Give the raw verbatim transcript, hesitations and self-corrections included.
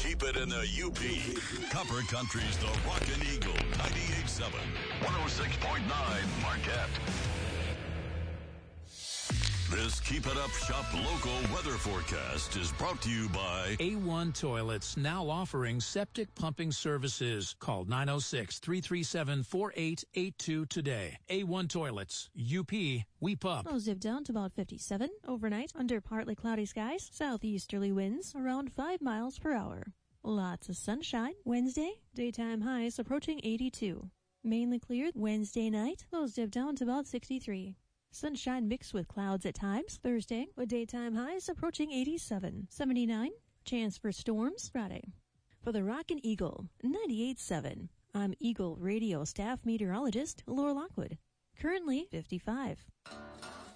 keep it in the U P. Copper Country's The Rockin' Eagle, ninety-eight point seven, one oh six point nine Marquette. This Keep It Up Shop local weather forecast is brought to you by A one Toilets, now offering septic pumping services. Call nine oh six, three three seven, four eight eight two today. A one Toilets, U P, we pump. Lows dip down to about fifty-seven. Overnight, under partly cloudy skies, southeasterly winds around five miles per hour. Lots of sunshine. Wednesday, daytime highs approaching eighty-two. Mainly clear Wednesday night, lows dip down to about sixty-three. Sunshine mixed with clouds at times. Thursday, with daytime highs approaching eighty-seven. seventy-nine. Chance for storms Friday. For the Rockin' Eagle, ninety-eight point seven. I'm Eagle Radio staff meteorologist Laura Lockwood. Currently fifty-five.